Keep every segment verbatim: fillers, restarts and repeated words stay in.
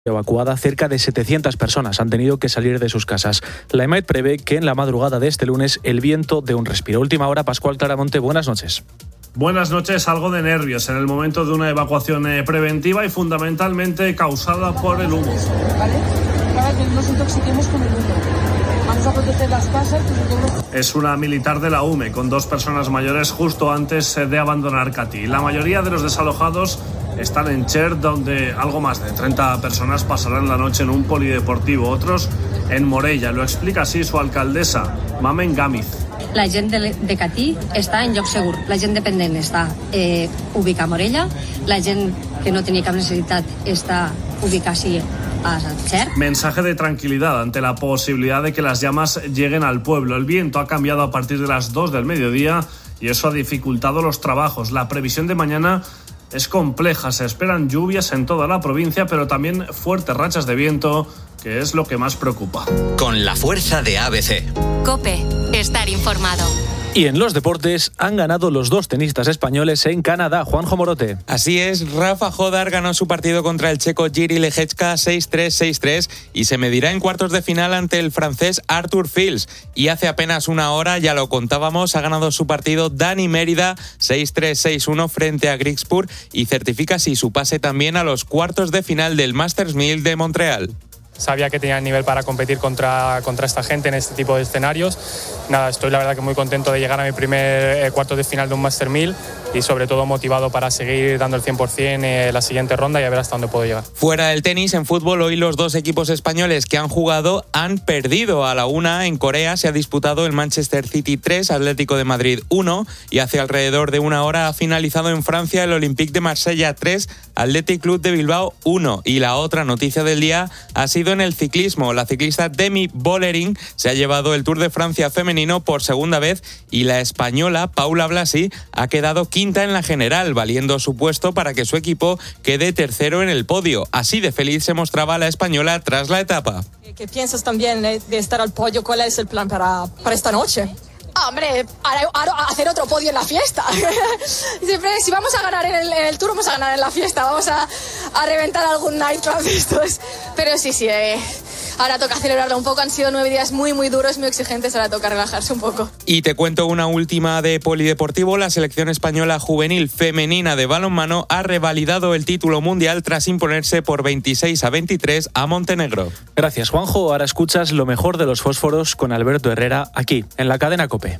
Evacuada, cerca de setecientas personas han tenido que salir de sus casas. La EMET prevé que en la madrugada de este lunes el viento dé un respiro. Última hora, Pascual Claramonte, buenas noches. Buenas noches, algo de nervios en el momento de una evacuación preventiva y fundamentalmente causada por el humo. ¿Vale? Para que no nos intoxiquemos con el humo. Vamos a proteger las casas. Es una militar de la U M E con dos personas mayores justo antes de abandonar Catí. La mayoría de los desalojados están en Cher, donde algo más de treinta personas pasarán la noche en un polideportivo, otros en Morella. Lo explica así su alcaldesa, Mamen Gámez. La gent de, de Catí està en lloc segur, la gent dependent està eh, ubicada a Morella, la gent que no tenia cap necessitat està ubicada així a Cher. Mensaje de tranquilidad ante la posibilidad de que las llamas lleguen al pueblo. El viento ha cambiado a partir de las dos del mediodía y eso ha dificultado los trabajos. La previsión de mañana es compleja, se esperan lluvias en toda la provincia, pero también fuertes rachas de viento, que es lo que más preocupa. Con la fuerza de A B C. COPE, estar informado. Y en los deportes han ganado los dos tenistas españoles en Canadá. Juanjo Morote. Así es, Rafa Jodar ganó su partido contra el checo Jiří Lehečka seis tres seis tres y se medirá en cuartos de final ante el francés Arthur Fils. Y hace apenas una hora, ya lo contábamos, ha ganado su partido Dani Mérida seis tres seis uno frente a Grigspur y certifica así su pase también a los cuartos de final del Masters mil de Montreal. Sabía que tenía el nivel para competir contra, contra esta gente en este tipo de escenarios. Nada, estoy la verdad que muy contento de llegar a mi primer eh, cuarto de final de un Master mil y sobre todo motivado para seguir dando el cien por ciento en la siguiente ronda y a ver hasta dónde puedo llegar. Fuera del tenis, en fútbol, hoy los dos equipos españoles que han jugado han perdido. A la una, en Corea, se ha disputado el Manchester City tres, Atlético de Madrid uno, y hace alrededor de una hora ha finalizado en Francia el Olympique de Marsella tres, Athletic Club de Bilbao uno. Y la otra noticia del día ha sido en el ciclismo. La ciclista Demi Vollering se ha llevado el Tour de Francia femenino por segunda vez y la española Paula Blasi ha quedado quinta en la general, valiendo su puesto para que su equipo quede tercero en el podio. Así de feliz se mostraba la española tras la etapa. ¿Qué piensas también de estar al podio? ¿Cuál es el plan para, para esta noche? Hombre, ahora, ahora hacer otro podio en la fiesta. Siempre, si vamos a ganar en el, en el Tour, vamos a ganar en la fiesta. Vamos a, a reventar algún nightclub de estos. Pero sí, sí, eh, ahora toca celebrarlo un poco. Han sido nueve días muy, muy duros, muy exigentes. Ahora toca relajarse un poco. Y te cuento una última de polideportivo. La selección española juvenil femenina de balonmano ha revalidado el título mundial tras imponerse por veintiséis a veintitrés a Montenegro. Gracias, Juanjo. Ahora escuchas lo mejor de los fósforos con Alberto Herrera aquí, en la cadena COPE.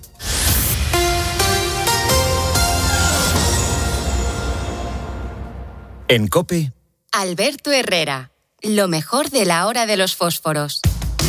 En COPE, Alberto Herrera, lo mejor de la hora de los fósforos.